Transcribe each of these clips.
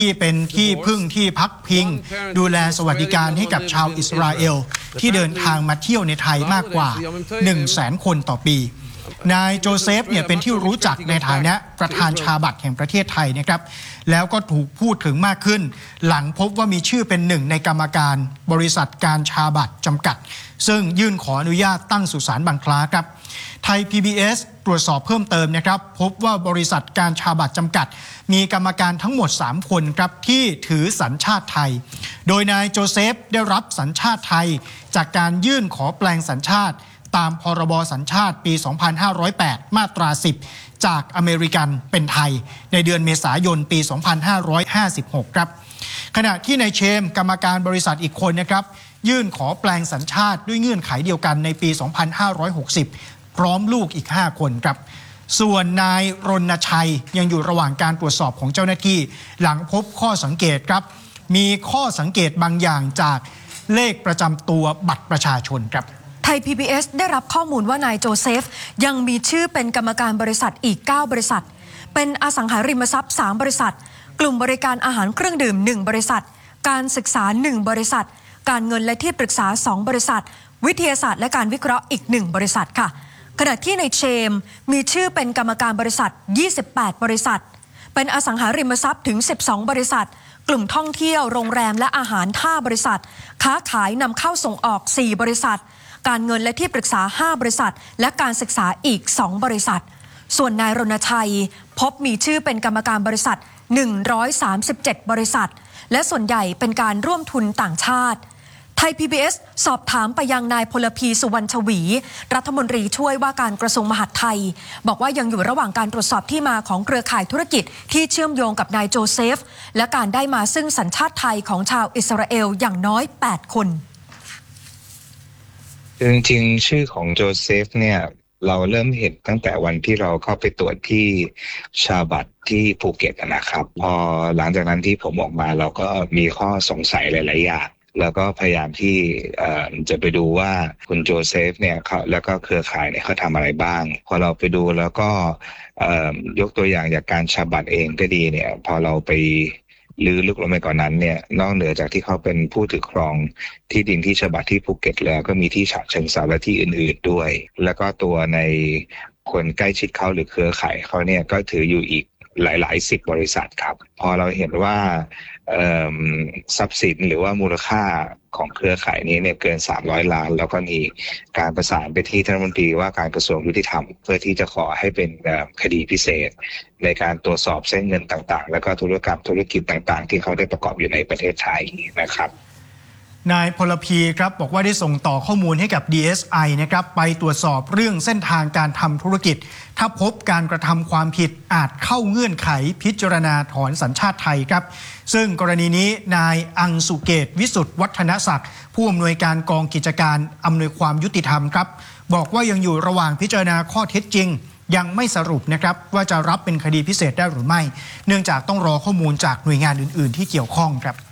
ที่เป็นที่พึ่งที่พักพิงดูแลสวัสดิการให้กับชาวอิสราเอลที่เดินทางมาเที่ยวในไทยมากกว่า 100,000 คนต่อปีนายโจเซฟเนี่ยเป็นที่รู้จักในฐานะประธานชาบัตแห่งประเทศไทยนะครับแล้วก็ถูกพูดถึงมากขึ้นหลังพบว่ามีชื่อเป็นหนึ่งในกรรมการบริษัทการชาบัตจำกัดซึ่งยื่นขออนุญาตตั้งสุสานบางคล้าครับไทย PBS ตรวจสอบเพิ่มเติมนะครับพบว่าบริษัทการชาบัตจำกัดมีกรรมการทั้งหมด3คนครับที่ถือสัญชาติไทยโดยนายโจเซฟได้รับสัญชาติไทยจากการยื่นขอแปลงสัญชาติตามพรบสัญชาติปี 2508 มาตรา 10 จากอเมริกันเป็นไทยในเดือนเมษายนปี 2556 ครับขณะที่นายเชมกรรมการบริษัทอีกคนนะครับยื่นขอแปลงสัญชาติด้วยเงื่อนไขเดียวกันในปี 2560 พร้อมลูกอีก5คนครับส่วนนายรณชัยยังอยู่ระหว่างการตรวจสอบของเจ้าหน้าที่หลังพบข้อสังเกตครับมีข้อสังเกตบางอย่างจากเลขประจำตัวบัตรประชาชนครับไทย PBS ได้รับข้อมูลว่านายโจเซฟยังมีชื่อเป็นกรรมการบริษัทอีก9บริษัทเป็นอสังหาริมทรัพย์3บริษัทกลุ่มบริการอาหารเครื่องดื่ม1บริษัทการศึกษา1บริษัทการเงินและที่ปรึกษา2บริษัทวิทยาศาสตร์และการวิเคราะห์อีก1บริษัทค่ะขณะที่ในเชมมีชื่อเป็นกรรมการบริษัท28บริษัทเป็นอสังหาริมทรัพย์ถึง12บริษัทกลุ่มท่องเที่ยวโรงแรมและอาหาร5บริษัทค้าขายนำเข้าส่งออก4บริษัทการเงินและที่ปรึกษา5บริษัทและการศึกษาอีก2บริษัทส่วนนายรณชัยพบมีชื่อเป็นกรรมการบริษัท137บริษัทและส่วนใหญ่เป็นการร่วมทุนต่างชาติไทย PBS สอบถามไปยังนายพลพีสุวรรณชวีรัฐมนตรีช่วยว่าการกระทรวงมหาดไทยบอกว่ายังอยู่ระหว่างการตรวจสอบที่มาของเครือข่ายธุรกิจที่เชื่อมโยงกับนายโจเซฟและการได้มาซึ่งสัญชาติไทยของชาวอิสราเอลอย่างน้อย8คนจริงๆชื่อของโจเซฟเนี่ยเราเริ่มเห็นตั้งแต่วันที่เราเข้าไปตรวจที่ชาบัตที่ภูเก็ตนะครับพอหลังจากนั้นที่ผมออกมาเราก็มีข้อสงสัยหลายๆอย่างแล้วก็พยายามที่จะไปดูว่าคุณโจเซฟเนี่ยเขาแล้วก็เครือข่ายเนี่ยเขาทำอะไรบ้างพอเราไปดูแล้วก็ยกตัวอย่างจากการชาบัตเองก็ดีเนี่ยพอเราไปลึกลงไปก่อนนั้นเนี่ยนอกเหนือจากที่เขาเป็นผู้ถือครองที่ดินที่ฉบับที่ภูเก็ตแล้วก็มีที่ฉะเชิงเทราและที่อื่นๆด้วยแล้วก็ตัวในคนใกล้ชิดเขาหรือเครือข่ายเขาเนี่ยก็ถืออยู่อีกหลาย10บริษัทครับพอเราเห็นว่าทรัพย์สินหรือว่ามูลค่าของเครือข่ายนี้เนี่ยเกิน300 ล้านแล้วก็มีการประสานไปที่ท่านรัฐมนตรีว่าการกระทรวงยุติธรรมเพื่อที่จะขอให้เป็นคดีพิเศษในการตรวจสอบเส้นเงินต่างๆแล้วก็ธุรกิจต่างๆที่เขาได้ประกอบอยู่ในประเทศไทยนะครับนายพลพีครับบอกว่าได้ส่งต่อข้อมูลให้กับ DSI นะครับไปตรวจสอบเรื่องเส้นทางการทำธุรกิจถ้าพบการกระทำความผิดอาจเข้าเงื่อนไขพิจารณาถอนสัญชาติไทยครับซึ่งกรณีนี้นายอังสุเกตวิสุทธิ์วัฒนศักดิ์ผู้อำนวยการกองกิจการอำนวยความยุติธรรมครับบอกว่ายังอยู่ระหว่างพิจารณาข้อเท็จจริงยังไม่สรุปนะครับว่าจะรับเป็นคดีพิเศษได้หรือไม่เนื่องจากต้องรอข้อมูลจากหน่วยงานอื่นๆที่เกี่ยวข้องครับ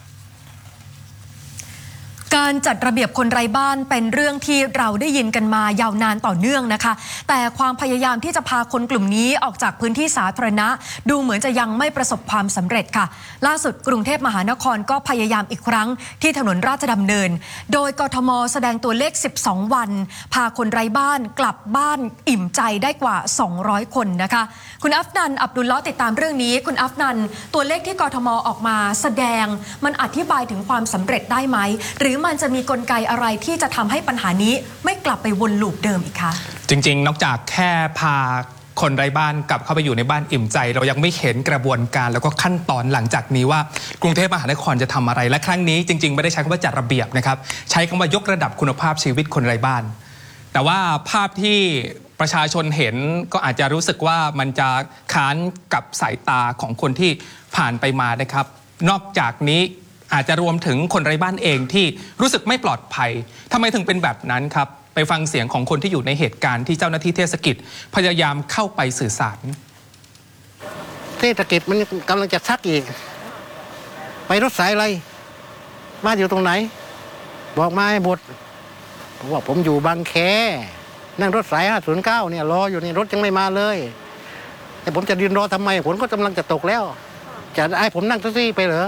การจัดระเบียบคนไร้บ้านเป็นเรื่องที่เราได้ยินกันมายาวนานต่อเนื่องนะคะแต่ความพยายามที่จะพาคนกลุ่มนี้ออกจากพื้นที่สาธารณะดูเหมือนจะยังไม่ประสบความสำเร็จค่ะล่าสุดกรุงเทพมหานครก็พยายามอีกครั้งที่ถนนราชดำเนินโดยกทมแสดงตัวเลข12วันพาคนไร้บ้านกลับบ้านอิ่มใจได้กว่า200คนนะคะคุณอัฟนันอับดุลเลาะห์ติดตามเรื่องนี้คุณอัฟนันตัวเลขที่กทมออกมาแสดงมันอธิบายถึงความสำเร็จได้ไหมหรือมันจะมีกลไกอะไรที่จะทำให้ปัญหานี้ไม่กลับไปวนลูปเดิมอีกคะจริงๆนอกจากแค่พาคนไร้บ้านกลับเข้าไปอยู่ในบ้านอิ่มใจเรายังไม่เห็นกระบวนการแล้วก็ขั้นตอนหลังจากนี้ว่ากรุงเทพมหานครจะทำอะไรและครั้งนี้จริงๆไม่ได้ใช้คำว่าจัดระเบียบนะครับใช้คำว่ายกระดับคุณภาพชีวิตคนไร้บ้านแต่ว่าภาพที่ประชาชนเห็นก็อาจจะรู้สึกว่ามันจะค้านกับสายตาของคนที่ผ่านไปมานะครับนอกจากนี้อาจจะรวมถึงคนไร้บ้านเองที่รู้สึกไม่ปลอดภัยทำไมถึงเป็นแบบนั้นครับไปฟังเสียงของคนที่อยู่ในเหตุการณ์ที่เจ้าหน้าที่เทศกิจพยายามเข้าไปสื่อสารเทศกิจมันกำลังจะซักอีกไปรถสายอะไรบ้านอยู่ตรงไหนบอกมาให้หมดผมบอกผมอยู่บางแคนั่งรถสาย509เนี่ยรออยู่นี่รถยังไม่มาเลยแต่ผมจะยืนรอทำไมฝนก็กำลังจะตกแล้วจะให้ผมนั่งแท็กซี่ไปเหรอ